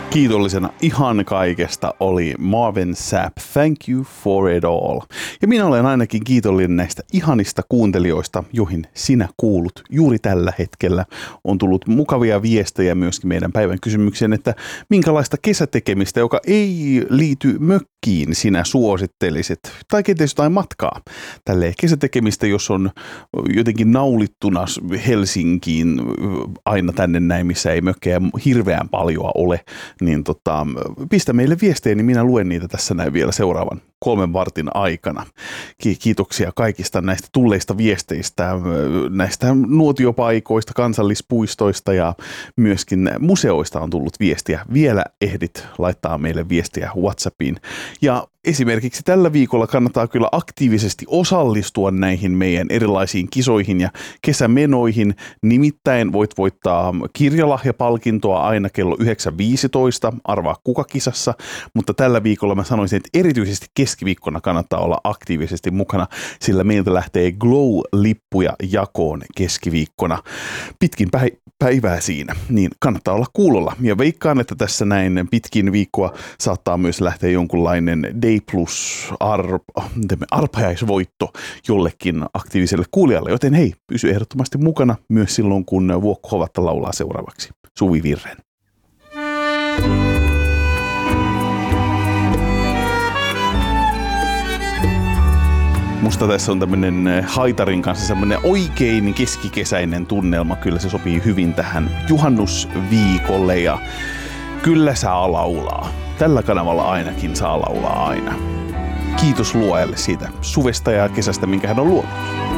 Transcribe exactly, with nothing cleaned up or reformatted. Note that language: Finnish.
Kiitollisena ihan kaikesta oli Marvin Sapp, Thank You for It All. Ja minä olen ainakin kiitollinen näistä ihanista kuuntelijoista, joihin sinä kuulut juuri tällä hetkellä. On tullut mukavia viestejä myöskin meidän päivän kysymykseen, että minkälaista kesätekemistä, joka ei liity mökkiin, sinä suosittelisit. Tai kenties jotain matkaa. Tälleen kesätekemistä, jos on jotenkin naulittuna Helsinkiin aina tänne näin, missä ei mökkejä hirveän paljon ole, niin tota, pistä meille viestejä, niin minä luen niitä tässä näin vielä seuraavan kolmen vartin aikana. Kiitoksia kaikista näistä tulleista viesteistä, näistä nuotiopaikoista, kansallispuistoista ja myöskin museoista on tullut viestiä. Vielä ehdit laittaa meille viestiä WhatsAppiin. Ja esimerkiksi tällä viikolla kannattaa kyllä aktiivisesti osallistua näihin meidän erilaisiin kisoihin ja kesämenoihin. Nimittäin voit voittaa kirjalahjapalkintoa aina kello yhdeksän viisitoista, arvaa kuka kisassa, mutta tällä viikolla mä sanoisin, että erityisesti keskiviikkona kannattaa olla aktiivisesti mukana, sillä meiltä lähtee Glow-lippuja jakoon keskiviikkona pitkin päivää siinä, niin kannattaa olla kuulolla. Ja veikkaan, että tässä näin pitkin viikkoa saattaa myös lähteä jonkunlainen Day Plus arp, arpajaisvoitto jollekin aktiiviselle kuulijalle, joten hei, pysy ehdottomasti mukana myös silloin, kun Vuokko Hovatta laulaa seuraavaksi Suvivirren. Musta tässä on tämmönen haitarin kanssa semmonen oikein keskikesäinen tunnelma. Kyllä se sopii hyvin tähän juhannusviikolle ja kyllä saa laulaa. Tällä kanavalla ainakin saa laulaa aina. Kiitos luojalle siitä suvesta ja kesästä, minkä hän on luonut.